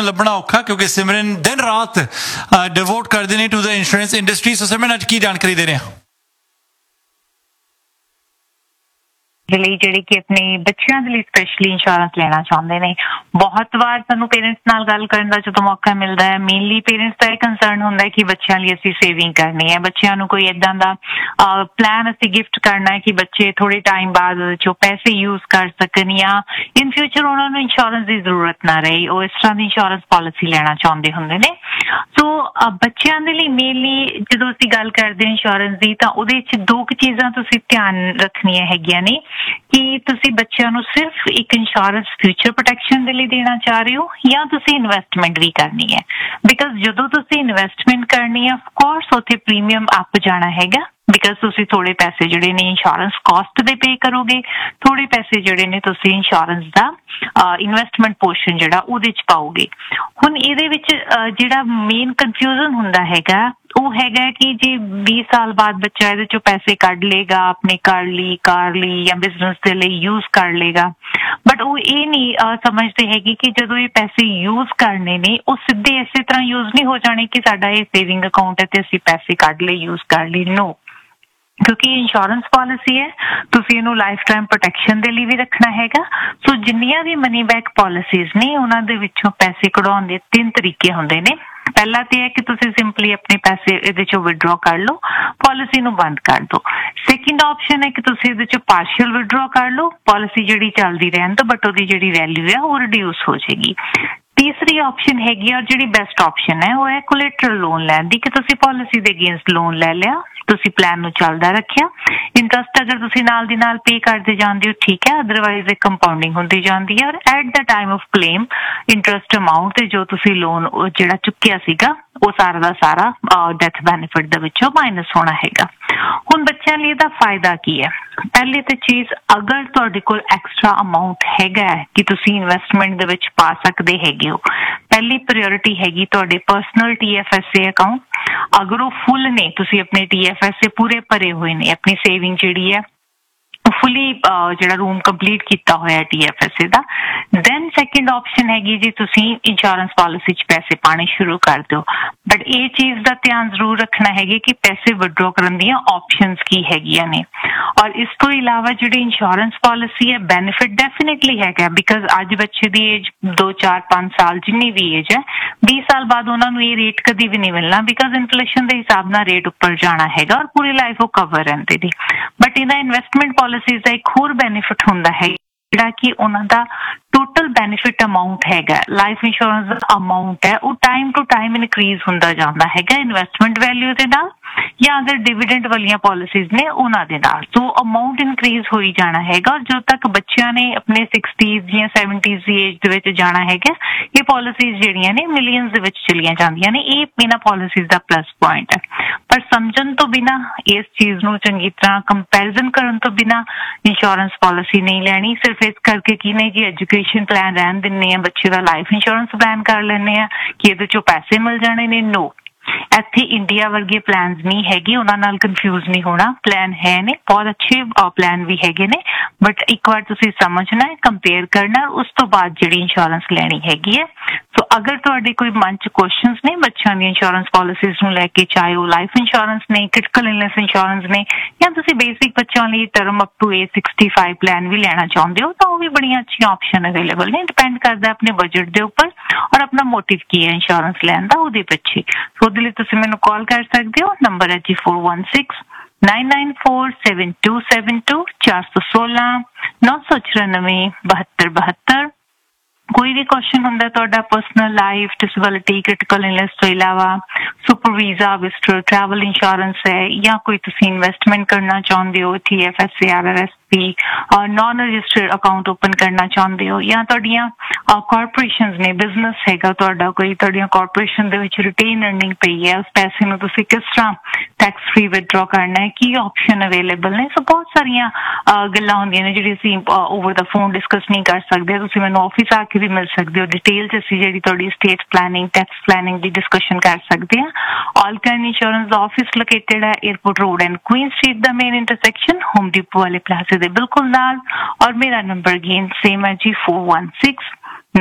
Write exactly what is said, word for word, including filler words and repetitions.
ਲੱਭਣਾ ਔਖਾ ਕਿਉਂਕਿ ਸਿਮਰਨ ਦਿਨ ਰਾਤ ਡਿਵੋਟ ਕਰਦੇ ਨੇ ਟੂ ਦ ਇੰਸ਼ੋਰੈਂਸ ਇੰਡਸਟਰੀ। ਸੋ ਸਿਮਰਨ ਅੱਜ ਕੀ ਜਾਣਕਾਰੀ ਦੇ ਰਹੇ ਹੋ? ਲਈ ਜਿਹੜੇ ਕਿ ਆਪਣੇ ਬੱਚਿਆਂ ਦੇ ਲਈ ਸਪੈਸ਼ਲੀ ਇੰਸ਼ੋਰੈਂਸ ਲੈਣਾ ਚਾਹੁੰਦੇ ਨੇ। ਬਹੁਤ ਵਾਰ ਸਾਨੂੰ ਪੇਰੈਂਟਸ ਨਾਲ ਗੱਲ ਕਰਨ ਦਾ ਜਦੋਂ ਮੌਕਾ ਮਿਲਦਾ ਹੈ, ਮੇਨਲੀ ਪੇਰੈਂਟਸ ਦਾ ਇਹ ਕੰਸਰਨ ਹੁੰਦਾ ਹੈ ਕਿ ਬੱਚਿਆਂ ਲਈ ਅਸੀਂ ਸੇਵਿੰਗ ਕਰਨੀ ਹੈ, ਬੱਚਿਆਂ ਨੂੰ ਕੋਈ ਏਦਾਂ ਦਾ ਪਲਾਨ ਅਸੀਂ ਗਿਫਟ ਕਰਨਾ ਹੈ ਕਿ ਬੱਚੇ ਥੋੜੇ ਟਾਈਮ ਬਾਅਦ ਉਹਦੇ ਚੋਂ ਪੈਸੇ ਯੂਜ਼ ਕਰ ਸਕਣ ਜਾਂ ਇਨ ਫਿਊਚਰ ਉਹਨਾਂ ਨੂੰ ਇੰਸ਼ੋਰੈਂਸ ਦੀ ਜ਼ਰੂਰਤ ਨਾ ਰਹੇ, ਉਹ ਇਸ ਤਰ੍ਹਾਂ ਦੀ ਇੰਸ਼ੋਰੈਂਸ ਪਾਲਿਸੀ ਲੈਣਾ ਚਾਹੁੰਦੇ ਹੁੰਦੇ ਨੇ। ਸੋ ਬੱਚਿਆਂ ਦੇ ਲਈ ਮੇਨਲੀ ਜਦੋਂ ਅਸੀਂ ਗੱਲ ਕਰਦੇ ਹਾਂ ਇੰਸ਼ੋਰੈਂਸ ਦੀ, ਤਾਂ ਉਹਦੇ 'ਚ ਦੋ ਕੁ ਚੀਜ਼ਾਂ ਤੁਸੀਂ ਧਿਆਨ ਰੱਖਣੀਆਂ ਹੈਗੀਆਂ ਨੇ ਕਿ ਤੁਸੀਂ ਬੱਚਿਆਂ ਨੂੰ ਸਿਰਫ ਇੱਕ ਇੰਸ਼ੋਰੈਂਸ ਫਿਊਚਰ ਪ੍ਰੋਟੈਕਸ਼ਨ ਦੇ ਲਈ ਦੇਣਾ ਚਾਹ ਰਹੇ ਹੋ ਜਾਂ ਤੁਸੀਂ ਇਨਵੈਸਟਮੈਂਟ ਵੀ ਕਰਨੀ ਹੈ। ਬਿਕਾਜ਼ ਜਦੋਂ ਤੁਸੀਂ ਇਨਵੈਸਟਮੈਂਟ ਕਰਨੀ ਹੈ, ਅਫਕੋਰਸ ਉੱਥੇ ਪ੍ਰੀਮੀਅਮ ਅਪ ਜਾਣਾ ਹੈਗਾ, ਬਿਕਾਜ਼ ਤੁਸੀਂ ਥੋੜੇ ਪੈਸੇ ਜਿਹੜੇ ਨੇ ਇੰਸ਼ੋਰੈਂਸ ਕਾਸਟ ਦੇ ਪੇ ਕਰੋਗੇ, ਥੋੜੇ ਪੈਸੇ ਜਿਹੜੇ ਨੇ ਤੁਸੀਂ ਇੰਸ਼ੋਰੈਂਸ ਦਾ ਇਨਵੈਸਟਮੈਂਟ ਪੋਰਸ਼ਨ ਜਿਹੜਾ ਉਹਦੇ 'ਚ ਪਾਓਗੇ। ਹੁਣ ਇਹਦੇ ਵਿੱਚ ਜਿਹੜਾ ਮੇਨ ਕਨਫਿਊਜ਼ਨ ਹੁੰਦਾ ਹੈਗਾ ਉਹ ਹੈਗਾ ਕਿ ਜੇ ਵੀਹ ਸਾਲ ਬਾਅਦ ਬੱਚਾ ਇਹਦੇ ਚੋਂ ਪੈਸੇ ਕੱਢ ਲੇਗਾ, ਆਪਣੇ ਘਰ ਲਈ, ਕਾਰ ਲਈ ਜਾਂ ਬਿਜ਼ਨਸ ਦੇ ਲਈ ਯੂਜ਼ ਕਰ ਲੇਗਾ, ਬਟ ਉਹ ਇਹ ਨਹੀਂ ਸਮਝਦੇ ਹੈਗੇ ਕਿ ਜਦੋਂ ਇਹ ਪੈਸੇ ਯੂਜ਼ ਕਰਨੇ ਨੇ ਉਹ ਸਿੱਧੇ ਇਸੇ ਤਰ੍ਹਾਂ ਯੂਜ਼ ਨਹੀਂ ਹੋ ਜਾਣੇ ਕਿ ਸਾਡਾ ਇਹ ਸੇਵਿੰਗ ਅਕਾਊਂਟ ਹੈ ਤੇ ਅਸੀਂ ਪੈਸੇ ਕੱਢ ਲਏ, ਯੂਜ਼ ਕਰ ਲਏ। ਨੋ, ਕਿਉਂਕਿ ਇੰਸ਼ੋਰੈਂਸ ਪਾਲਿਸੀ ਹੈ, ਤੁਸੀਂ ਇਹਨੂੰ ਲਾਈਫ ਟਾਈਮ ਪ੍ਰੋਟੈਕਸ਼ਨ ਦੇ ਲਈ ਵੀ ਰੱਖਣਾ ਹੈਗਾ। ਸੋ ਜਿੰਨੀਆਂ ਵੀ ਮਨੀ ਬੈਕ ਪਾਲਿਸੀਜ਼ ਨੇ ਉਹਨਾਂ ਦੇ ਵਿੱਚੋਂ ਪੈਸੇ ਕਢਾਉਣ ਦੇ ਤਿੰਨ ਤਰੀਕੇ ਹੁੰਦੇ ਨੇ। ਪਹਿਲਾ ਤੇ ਹੈ ਕਿ ਤੁਸੀਂ ਸਿੰਪਲੀ ਆਪਣੇ ਪੈਸੇ ਇਹਦੇ ਚੋਂ ਵਿਡਰੋ ਕਰ ਲਓ, ਪਾਲਿਸੀ ਨੂੰ ਬੰਦ ਕਰ ਦਿਓ। ਸੈਕਿੰਡ ਆਪਸ਼ਨ ਹੈ ਕਿ ਤੁਸੀਂ ਇਹਦੇ ਚੋਂ ਪਾਰਸ਼ੀਅਲ ਵਿਡਰੋ ਕਰ ਲਓ, ਪਾਲਿਸੀ ਜਿਹੜੀ ਚੱਲਦੀ ਰਹਿਣ ਤੋਂ ਬਟ ਉਹਦੀ ਜਿਹੜੀ ਵੈਲਿਊ ਹੈ ਉਹ ਰਿਡਿਊਸ ਹੋ ਜਾਏਗੀ। ਤੀਸਰੀ ਆਪਸ਼ਨ ਹੈਗੀ ਔਰ ਜਿਹੜੀ ਬੈਸਟ ਆਪਸ਼ਨ ਹੈ ਉਹ ਹੈ ਕੋਲੈਟਰਲ ਲੋਨ ਲੈਣ ਦੀ, ਕਿ ਤੁਸੀਂ ਪਾਲਿਸੀ ਦੇ ਅਗੇਂਸਟ ਲੋਨ ਲੈ ਲਿਆ, ਤੁਸੀਂ ਪਲਾਨ ਨੂੰ ਚੱਲਦਾ ਰੱਖਿਆ, ਇੰਟਰਸਟ ਅਗਰ ਤੁਸੀਂ ਨਾਲ ਦੀ ਨਾਲ ਪੇ ਕਰਦੇ ਜਾਂਦੇ ਹੋ ਠੀਕ ਹੈ, ਅਦਰਵਾਈਜ਼ ਇਹ ਕੰਪਾਊਂਡਿੰਗ ਹੁੰਦੀ ਜਾਂਦੀ ਹੈ ਔਰ at the time of claim interest amount ਤੇ ਜੋ ਤੁਸੀਂ ਲੋਨ ਜਿਹੜਾ ਚੁੱਕਿਆ ਸੀਗਾ ਉਹ ਸਾਰਾ ਦਾ ਸਾਰਾ ਡੈਥ ਬੈਨੀਫਿਟ ਦੇ ਵਿੱਚੋਂ ਮਾਈਨਸ ਹੋਣਾ ਹੈਗਾ। ਹੁਣ ਬੱਚਿਆਂ ਲਈ ਇਹਦਾ ਫਾਇਦਾ ਕੀ ਹੈ? ਪਹਿਲੀ ਤੇ ਚੀਜ਼, ਅਗਰ ਤੁਹਾਡੇ ਕੋਲ ਐਕਸਟਰਾ ਅਮਾਊਂਟ ਹੈਗਾ ਕਿ ਤੁਸੀਂ ਇਨਵੈਸਟਮੈਂਟ ਦੇ ਵਿੱਚ ਪਾ ਸਕਦੇ ਹੈਗੇ ਹੋ, ਪਹਿਲੀ ਪ੍ਰਾਇੋਰਟੀ ਹੈਗੀ ਤੁਹਾਡੇ personal T F S A account. ਅਗਰ ਉਹ ਫੁੱਲ ਨੇ, ਤੁਸੀਂ ਆਪਣੇ ਟੀ ਐਫ ਐਸ ਏ ਪੂਰੇ ਭਰੇ ਹੋਏ ਨੇ, ਆਪਣੀ ਸੇਵਿੰਗ ਜਿਹੜੀ ਹੈ ਫੁੱਲੀ ਜਿਹੜਾ ਰੂਮ ਕੰਪਲੀਟ ਕੀਤਾ ਹੋਇਆ T F S A the, then second option ਹੈਗੀ ਜੀ ਤੁਸੀਂ ਇੰਸ਼ੋਰੈਂਸ ਪਾਲਿਸੀ 'ਚ ਪੈਸੇ ਪਾਣੇ ਸ਼ੁਰੂ ਕਰ ਦਿਓ। ਬਟ ਇਹ ਚੀਜ਼ ਦਾ ਧਿਆਨ ਜ਼ਰੂਰ ਰੱਖਣਾ ਹੈਗਾ ਕਿ ਪੈਸੇ ਵਿਡਰੋ ਕਰਨ ਦੀਆਂ ਆਪਸ਼ਨਸ ਕੀ ਹੈਗੀਆਂ ਨੇ। ਔਰ ਇਸ ਤੋਂ ਇਲਾਵਾ ਜਿਹੜੀ ਇੰਸ਼ੋਰੈਂਸ ਪਾਲਿਸੀ ਹੈ ਬੈਨੀਫਿਟ ਡੈਫੀਨੇਟਲੀ ਹੈਗਾ, ਬਿਕਾਜ਼ ਅੱਜ ਬੱਚੇ ਦੀ ਏਜ ਦੋ ਚਾਰ ਪੰਜ ਸਾਲ ਜਿੰਨੀ ਵੀ ਏਜ ਹੈ, ਵੀਹ ਸਾਲ ਬਾਅਦ ਉਹਨਾਂ ਨੂੰ ਇਹ ਰੇਟ ਕਦੀ ਵੀ ਨਹੀਂ ਮਿਲਣਾ, ਬਿਕਾਜ਼ ਇਨਫਲੇਸ਼ਨ ਦੇ ਹਿਸਾਬ ਨਾਲ ਰੇਟ ਉੱਪਰ ਜਾਣਾ ਹੈਗਾ ਔਰ ਪੂਰੀ ਲਾਈਫ ਉਹ ਕਵਰ ਰਹਿੰਦੇ ਨੇ। ਬਟ ਇਹਦਾ ਇਨਵੈਸਟਮੈਂਟ ਪਾਲਿਸੀਜ਼ ਦਾ ਇੱਕ ਹੋਰ ਬੈਨੀਫਿਟ ਹੁੰਦਾ ਹੈ ਜਿਹੜਾ ਕਿ ਉਹਨਾਂ ਦਾ ਟੋਟਲ ਬੈਨੀਫਿਟ ਅਮਾਊਂਟ ਹੈਗਾ, ਲਾਈਫ ਇੰਸ਼ੋਰੈਂਸ ਦਾ ਅਮਾਊਂਟ ਹੈ, ਉਹ ਟਾਈਮ ਟੂ ਟਾਈਮ ਇਨਕਰੀਜ਼ ਹੁੰਦਾ ਜਾਂਦਾ ਹੈਗਾ ਇਨਵੈਸਟਮੈਂਟ ਵੈਲਿਊ ਦੇ ਨਾਲ ਜਾਂ ਅਗਰ ਡਿਵੀਡੈਂਡ ਵਾਲੀਆਂ ਪਾਲਿਸੀਜ਼ ਨੇ ਉਹਨਾਂ ਦੇ ਨਾਲ। ਸੋ ਅਮਾਊਂਟ ਇਨਕਰੀਜ਼ ਹੋਈ ਜਾਣਾ ਹੈਗਾ ਔਰ ਜਦੋਂ ਤੱਕ ਬੱਚਿਆਂ ਨੇ ਆਪਣੇ ਸਿਕਸਟੀਜ਼ ਜਾਂ ਸੈਵਨਟੀਜ਼ ਦੀ ਏਜ ਦੇ ਵਿੱਚ ਜਾਣਾ ਹੈਗਾ, ਇਹ ਪਾਲਿਸੀਜ਼ ਜਿਹੜੀਆਂ ਨੇ ਮਿਲੀਅਨਸ ਦੇ ਵਿੱਚ ਚਲੀਆਂ ਜਾਂਦੀਆਂ ਨੇ। ਇਹ ਇਹਨਾਂ ਪਾਲਿਸੀਜ਼ ਦਾ ਪਲੱਸ ਪੁਆਇੰਟ ਹੈ। ਪਰ ਸਮਝਣ ਤੋਂ ਬਿਨਾਂ, ਇਸ ਚੀਜ਼ ਨੂੰ ਚੰਗੀ ਤਰ੍ਹਾਂ ਕੰਪੈਰੀਜ਼ਨ ਕਰਨ ਤੋਂ ਬਿਨਾਂ ਇੰਸ਼ੋਰੈਂਸ ਪਾਲਿਸੀ ਨਹੀਂ ਲੈਣੀ, ਸਿਰਫ ਇਸ ਕਰਕੇ ਕੀ ਨਹੀਂ ਕਿ ਐਜੂਕੇਸ਼ਨ ਪਲਾਨ ਰਹਿਣ ਦਿੰਦੇ ਆ, ਬੱਚੇ ਦਾ ਲਾਈਫ ਇੰਸ਼ੋਰੈਂਸ ਪਲਾਨ ਕਰ ਲੈਂਦੇ ਆ ਕਿ ਇਹਦੇ ਚੋਂ ਪੈਸੇ ਮਿਲ ਜਾਣੇ ਨੇ। ਨੋ, ਇੱਥੇ ਇੰਡੀਆ ਵਰਗੇ ਪਲਾਨ ਨਹੀਂ ਹੈਗੇ, ਉਹਨਾਂ ਨਾਲ ਕਨਫਿਊਜ਼ ਨਹੀਂ ਹੋਣਾ। ਪਲਾਨ ਹੈ ਨੇ, ਬਹੁਤ ਅੱਛੇ ਪਲਾਨ ਵੀ ਹੈਗੇ ਨੇ, ਬਟ ਇੱਕ ਵਾਰ ਤੁਸੀਂ ਸਮਝਣਾ ਹੈ, ਕੰਪੇਅਰ ਕਰਨਾ, ਉਸ ਤੋਂ ਬਾਅਦ ਜਿਹੜੀ ਇੰਸ਼ੋਰੈਂਸ ਲੈਣੀ ਹੈਗੀ ਹੈ। ਸੋ ਅਗਰ ਤੁਹਾਡੇ ਕੋਈ ਮਨ 'ਚ ਕੁਐਸਚਨਸ ਨੇ ਬੱਚਿਆਂ ਦੀ ਇੰਸ਼ੋਰੈਂਸ ਪਾਲਿਸੀਜ਼ ਨੂੰ ਲੈ ਕੇ, ਚਾਹੇ ਉਹ ਲਾਈਫ ਇੰਸ਼ੋਰੈਂਸ ਨੇ, ਕ੍ਰਿਟੀਕਲ ਇਲਨੈਸ ਇੰਸ਼ੋਰੈਂਸ ਨੇ, ਜਾਂ ਤੁਸੀਂ ਬੇਸਿਕ ਬੱਚਿਆਂ ਲਈ term up to age sixty five plan ਵੀ ਲੈਣਾ ਚਾਹੁੰਦੇ ਹੋ, ਤਾਂ ਉਹ ਵੀ ਬੜੀਆਂ ਅੱਛੀਆਂ ਆਪਸ਼ਨ ਅਵੇਲੇਬਲ ਨੇ। ਡਿਪੈਂਡ ਕਰਦਾ ਆਪਣੇ ਬਜਟ ਦੇ ਉੱਪਰ ਔਰ ਆਪਣਾ ਮੋਟਿਵ ਕੀ ਹੈ ਇੰਸ਼ੋਰੈਂਸ ਲੈਣ ਦਾ, ਉਹਦੇ ਪਿੱਛੇ। ਸੋ ਉਹਦੇ ਲਈ ਤੁਸੀਂ ਮੈਨੂੰ ਕਾਲ ਕਰ ਸਕਦੇ ਹੋ, ਨੰਬਰ ਹੈ ਜੀ four one six nine nine four seven to seven to, ਚਾਰ ਸੌ ਸੋਲਾਂ ਨੌ ਸੌ ਚੁਰਾਨਵੇਂ ਬਹੱਤਰ ਬਹੱਤਰ। ਕੋਈ ਵੀ ਕੁਐਸਚਨ ਹੁੰਦਾ ਤੁਹਾਡਾ personal life, disability, critical illness ਤੋਂ ਇਲਾਵਾ, super visa, visitor, travel insurance ਹੈ, ਜਾਂ ਕੋਈ ਤੁਸੀਂ ਇਨਵੈਸਟਮੈਂਟ ਕਰਨਾ ਚਾਹੁੰਦੇ ਹੋ, T F S A, R R S P, ਨॉन registered account open ਕਰਨਾ ਚਾਹੁੰਦੇ ਹੋ, ਜਾਂ ਤੁਹਾਡੀਆਂ ਕਾਰਪੋਰੇਸ਼ਨਸ ਨੇ, ਬਿਜ਼ਨਸ ਹੈਗਾ ਤੁਹਾਡਾ ਕੋਈ, ਤੁਹਾਡੀਆਂ ਕਾਰਪੋਰੇਸ਼ਨ ਦੇ ਵਿੱਚ ਰਿਟੇਨ ਅਰਨਿੰਗ ਪਈ ਹੈ, ਉਸ ਪੈਸੇ ਨੂੰ ਤੁਸੀਂ ਕਿਸ ਤਰ੍ਹਾਂ ਟੈਕਸ ਫ੍ਰੀ ਵਿਦਡਰਾ ਕਰਨਾ ਹੈ, ਕੀ ਆਪਸ਼ਨ ਅਵੇਲੇਬਲ ਨੇ। ਸੋ ਬਹੁਤ ਸਾਰੀਆਂ ਗੱਲਾਂ ਹੁੰਦੀਆਂ ਨੇ ਜਿਹੜੀ ਅਸੀਂ ਓਵਰ ਦਾ ਫੋਨ ਡਿਸਕਸ ਨਹੀਂ ਕਰ ਸਕਦੇ। ਤੁਸੀਂ ਮੈਨੂੰ ਆਫਿਸ ਆ ਕੇ ਵੀ ਮਿਲ ਸਕਦੇ ਹੋ, ਡਿਟੇਲ 'ਚ ਅਸੀਂ ਜਿਹੜੀ ਤੁਹਾਡੀ ਸਟੇਟ ਪਲੈਨਿੰਗ, ਟੈਕਸ ਪਲੈਨਿੰਗ ਦੀ ਡਿਸਕਸ਼ਨ ਕਰ ਸਕਦੇ ਹਾਂ। ਆਲਕਰਨ ਇੰਸ਼ੋਰੈਂਸ ਦਾ ਆਫਿਸ ਲੋਕੇਟਡ ਹੈ airport road and Queen street the main intersection, home depot ਵਾਲੇ ਪਲਾਜ਼ੇ ਦੇ ਬਿਲਕੁਲ ਨਾਲ। ਔਰ ਮੇਰਾ ਨੰਬਰ ਅਗੇਨ ਸੇਮ ਹੈ ਜੀ, ਫੋਰ ਵਨ ਸਿਕਸ